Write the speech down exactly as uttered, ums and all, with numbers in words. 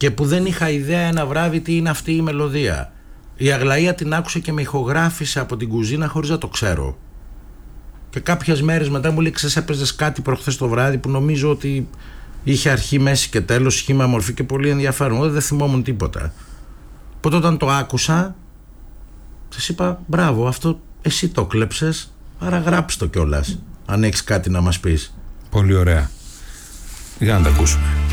και που δεν είχα ιδέα ένα βράδυ τι είναι αυτή η μελωδία. Η Αγλαία την άκουσε και με ηχογράφησε από την κουζίνα χωρίς να το ξέρω. Και κάποιες μέρες μετά μου λέει: ξέρεις, έπαιζες κάτι προχθές το βράδυ που νομίζω ότι είχε αρχή, μέση και τέλος, σχήμα, μορφή και πολύ ενδιαφέρον. Εγώ δεν θυμόμουν τίποτα. Οπότε όταν το άκουσα, της είπα: μπράβο, αυτό εσύ το κλέψες, άρα γράψ' το κιόλας, αν έχεις κάτι να μας πεις. Πολύ ωραία. Για να τα ακούσουμε.